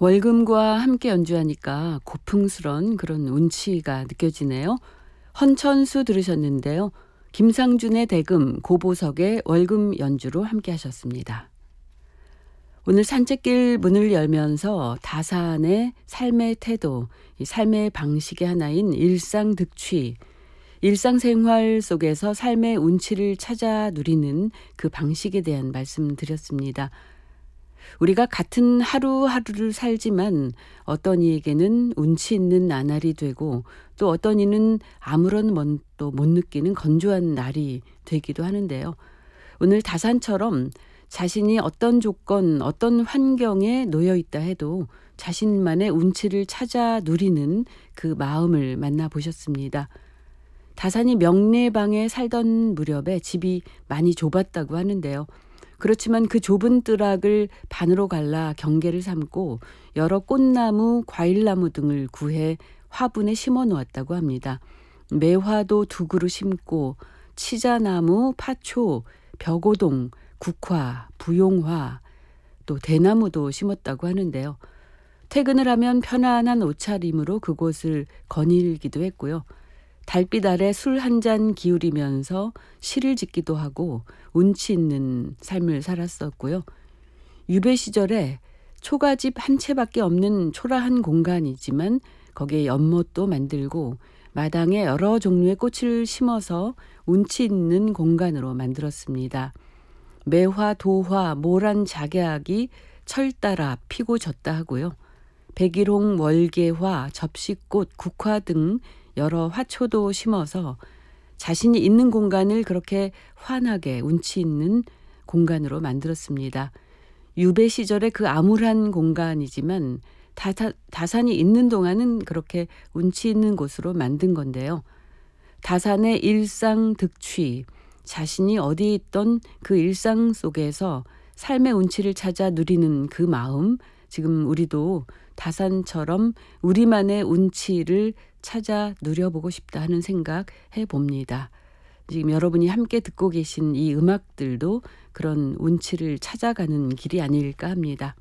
월금과 함께 연주하니까 고풍스런 그런 운치가 느껴지네요. 헌천수 들으셨는데요. 김상준의 대금, 고보석의 월금 연주로 함께 하셨습니다. 오늘 산책길 문을 열면서 다산의 삶의 태도, 이 삶의 방식의 하나인 일상득취, 일상생활 속에서 삶의 운치를 찾아 누리는 그 방식에 대한 말씀 드렸습니다. 우리가 같은 하루하루를 살지만 어떤 이에게는 운치 있는 나날이 되고 또 어떤 이는 아무런 멋도 못 느끼는 건조한 날이 되기도 하는데요. 오늘 다산처럼 자신이 어떤 조건, 어떤 환경에 놓여 있다 해도 자신만의 운치를 찾아 누리는 그 마음을 만나보셨습니다. 다산이 명례방에 살던 무렵에 집이 많이 좁았다고 하는데요. 그렇지만 그 좁은 뜰락을 반으로 갈라 경계를 삼고 여러 꽃나무, 과일나무 등을 구해 화분에 심어 놓았다고 합니다. 매화도 두 그루 심고 치자나무, 파초, 벽오동, 국화, 부용화, 또 대나무도 심었다고 하는데요. 퇴근을 하면 편안한 옷차림으로 그곳을 거닐기도 했고요. 달빛 아래 술 한 잔 기울이면서 시를 짓기도 하고 운치 있는 삶을 살았었고요. 유배 시절에 초가집 한 채밖에 없는 초라한 공간이지만 거기에 연못도 만들고 마당에 여러 종류의 꽃을 심어서 운치 있는 공간으로 만들었습니다. 매화, 도화, 모란 작약이 철 따라 피고 졌다 하고요. 백일홍, 월계화, 접시꽃, 국화 등 여러 화초도 심어서 자신이 있는 공간을 그렇게 환하게 운치 있는 공간으로 만들었습니다. 유배 시절에 그 암울한 공간이지만 다산이 있는 동안은 그렇게 운치 있는 곳으로 만든 건데요. 다산의 일상득취, 자신이 어디에 있던 그 일상 속에서 삶의 운치를 찾아 누리는 그 마음, 지금 우리도 다산처럼 우리만의 운치를 찾아 누려보고 싶다 하는 생각 해봅니다. 지금 여러분이 함께 듣고 계신 이 음악들도 그런 운치를 찾아가는 길이 아닐까 합니다.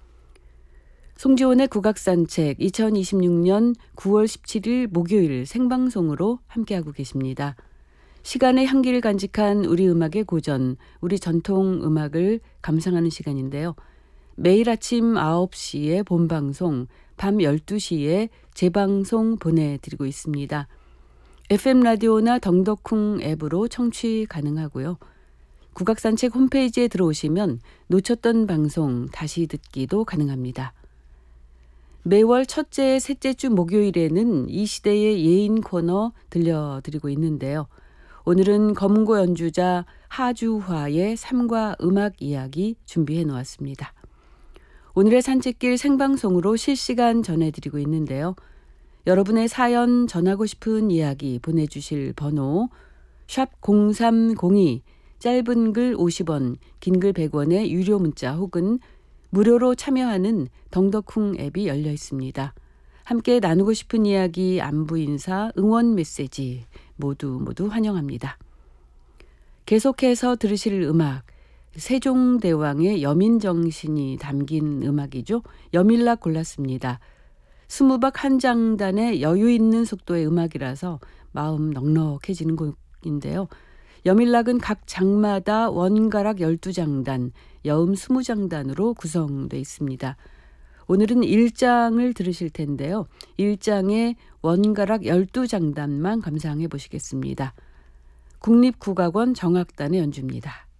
송지온의 국악산책 2026년 9월 17일 목요일 생방송으로 함께하고 계십니다. 시간의 향기를 간직한 우리 음악의 고전, 우리 전통 음악을 감상하는 시간인데요. 매일 아침 9시에 본방송, 밤 12시에 재방송 보내드리고 있습니다. FM 라디오나 덩덕쿵 앱으로 청취 가능하고요. 국악산책 홈페이지에 들어오시면 놓쳤던 방송 다시 듣기도 가능합니다. 매월 첫째, 셋째 주 목요일에는 이 시대의 예인 코너 들려드리고 있는데요. 오늘은 검은고 연주자 하주화의 삶과 음악 이야기 준비해 놓았습니다. 오늘의 산책길 생방송으로 실시간 전해드리고 있는데요. 여러분의 사연, 전하고 싶은 이야기 보내주실 번호 샵 0302, 짧은 글 50원, 긴 글 100원의 유료 문자 혹은 무료로 참여하는 덩덕쿵 앱이 열려 있습니다. 함께 나누고 싶은 이야기, 안부 인사, 응원 메시지 모두 환영합니다. 계속해서 들으실 음악, 세종대왕의 여민정신이 담긴 음악이죠. 여밀락 골랐습니다. 스무박 한 장단의 여유 있는 속도의 음악이라서 마음 넉넉해지는 곡인데요. 여밀락은 각 장마다 원가락 12장단, 여음 20장단으로 구성되어 있습니다. 오늘은 1장을 들으실 텐데요. 1장의 원가락 12장단만 감상해 보시겠습니다. 국립국악원 정악단의 연주입니다.